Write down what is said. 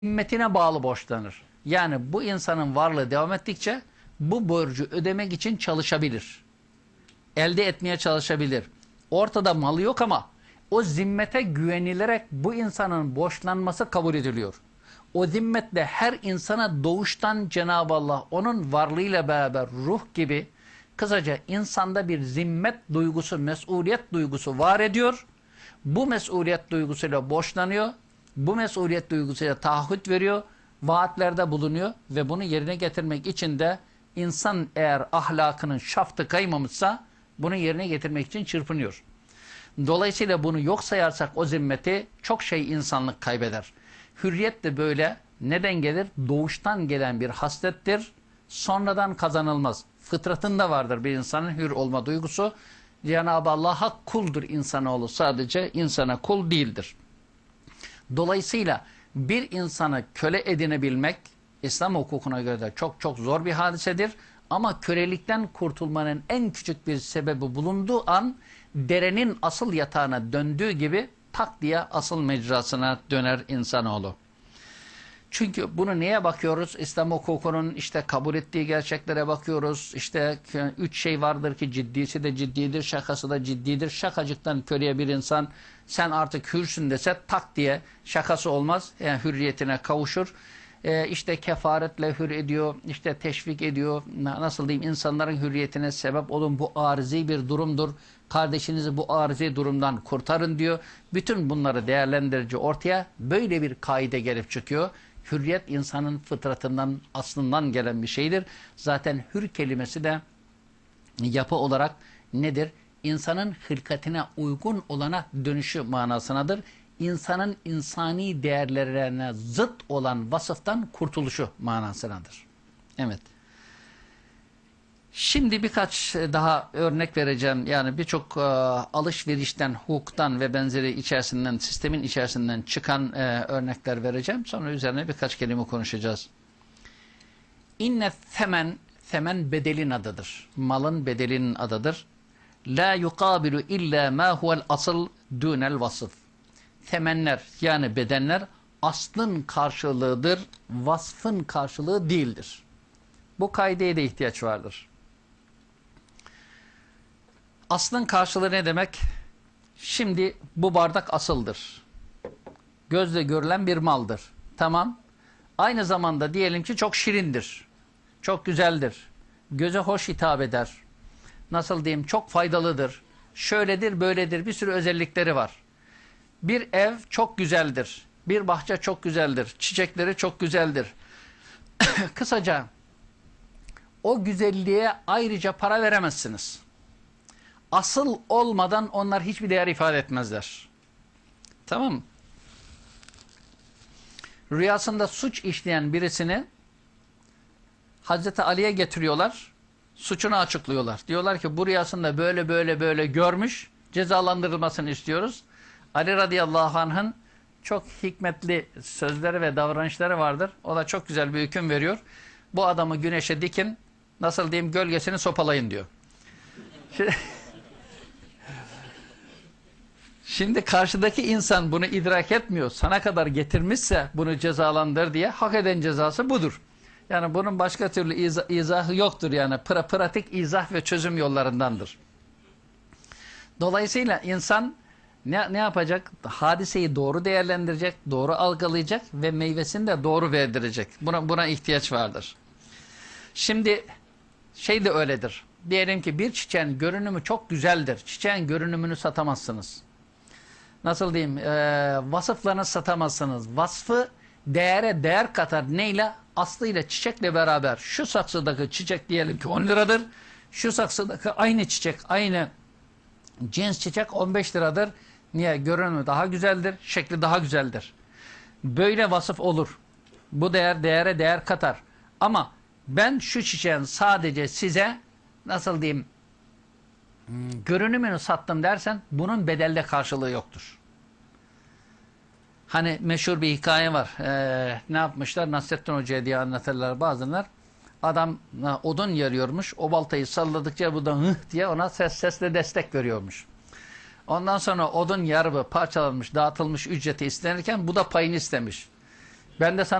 zimmetine bağlı borçlanır. Yani bu insanın varlığı devam ettikçe bu borcu ödemek için çalışabilir. Elde etmeye çalışabilir. Ortada malı yok ama o zimmete güvenilerek bu insanın borçlanması kabul ediliyor. O zimmetle her insana doğuştan Cenab-ı Allah onun varlığıyla beraber ruh gibi kısaca insanda bir zimmet duygusu, mesuliyet duygusu var ediyor. Bu mesuliyet duygusuyla borçlanıyor. Bu mesuliyet duygusuyla taahhüt veriyor. Vaatlerde bulunuyor ve bunu yerine getirmek için de insan eğer ahlakının şaftı kaymamışsa bunu yerine getirmek için çırpınıyor. Dolayısıyla bunu yok sayarsak o zimmeti çok şey insanlık kaybeder. Hürriyet de böyle neden gelir? Doğuştan gelen bir haslettir. Sonradan kazanılmaz. Fıtratında vardır bir insanın hür olma duygusu. Cenab-ı Allah'a kuldur insanoğlu, sadece insana kul değildir. Dolayısıyla bir insanı köle edinebilmek İslam hukukuna göre de çok çok zor bir hadisedir. Ama kölelikten kurtulmanın en küçük bir sebebi bulunduğu an derenin asıl yatağına döndüğü gibi tak diye asıl mecrasına döner insanoğlu. Çünkü bunu neye bakıyoruz? İslam hukukunun işte kabul ettiği gerçeklere bakıyoruz. İşte 3 şey vardır ki ciddisi de ciddidir, şakası da ciddidir. Şakacıktan köleye bir insan sen artık hürsün dese tak diye şakası olmaz. Yani hürriyetine kavuşur. İşte kefaretle hür ediyor, işte teşvik ediyor. Nasıl diyeyim, insanların hürriyetine sebep olun, bu arızi bir durumdur. Kardeşinizi bu arızi durumdan kurtarın diyor. Bütün bunları değerlendirici ortaya böyle bir kaide gelip çıkıyor. Hürriyet insanın fıtratından, aslından gelen bir şeydir. Zaten hür kelimesi de yapı olarak nedir? İnsanın hılkatine uygun olana dönüşü manasınadır. İnsanın insani değerlerine zıt olan vasıftan kurtuluşu manasınadır. Evet. Şimdi birkaç daha örnek vereceğim. Yani birçok alışverişten, hukuktan ve benzeri içerisinden, sistemin içerisinden çıkan örnekler vereceğim. Sonra üzerine birkaç kelime konuşacağız. İnne themen, themen bedelin adıdır. Malın bedelinin adıdır. La yukabilu illa ma huvel asıl dünel vasıf. Temenler yani bedenler aslın karşılığıdır, vasfın karşılığı değildir. Bu kaideye de ihtiyaç vardır. Aslın karşılığı ne demek? Şimdi bu bardak asıldır. Gözle görülen bir maldır. Tamam. Aynı zamanda diyelim ki çok şirindir. Çok güzeldir. Göze hoş hitap eder. Nasıl diyeyim? Çok faydalıdır. Şöyledir, böyledir. Bir sürü özellikleri var. Bir ev çok güzeldir. Bir bahçe çok güzeldir. Çiçekleri çok güzeldir. Kısaca o güzelliğe ayrıca para veremezsiniz. Asıl olmadan onlar hiçbir değer ifade etmezler. Tamam mı? Rüyasında suç işleyen birisini Hazreti Ali'ye getiriyorlar. Suçunu açıklıyorlar. Diyorlar ki bu rüyasında böyle böyle böyle görmüş. Cezalandırılmasını istiyoruz. Ali radıyallahu anh'ın çok hikmetli sözleri ve davranışları vardır. O da çok güzel bir hüküm veriyor. Bu adamı güneşe dikin. Nasıl diyeyim, gölgesini sopalayın diyor. Şimdi karşıdaki insan bunu idrak etmiyor. Sana kadar getirmişse bunu cezalandır diye, hak eden cezası budur. Yani bunun başka türlü izahı yoktur yani. Pratik izah ve çözüm yollarındandır. Dolayısıyla insan ne yapacak? Hadiseyi doğru değerlendirecek, doğru algılayacak ve meyvesini de doğru verdirecek. Buna ihtiyaç vardır. Şimdi şey de öyledir. Diyelim ki bir çiçeğin görünümü çok güzeldir. Çiçeğin görünümünü satamazsınız. Nasıl diyeyim? Vasıflarını satamazsınız. Vasfı değere değer katar. Neyle? Aslıyla, çiçekle beraber. Şu saksıdaki çiçek diyelim ki 10 liradır. Şu saksıdaki aynı çiçek, aynı cins çiçek 15 liradır. Niye? Görünümü daha güzeldir, şekli daha güzeldir. Böyle vasıf olur. Bu değere değer katar. Ama ben şu çiçeğin sadece size nasıl diyeyim görünümünü sattım dersen bunun bedelde karşılığı yoktur. Hani meşhur bir hikaye var. Ne yapmışlar? Nasrettin Hoca'ya diye anlatırlar bazılar. Adam odun yarıyormuş. O baltayı salladıkça bu da hıh diye ona sesle destek veriyormuş. Ondan sonra odun yarımı parçalanmış, dağıtılmış ücreti istenirken bu da payını istemiş. Ben de sana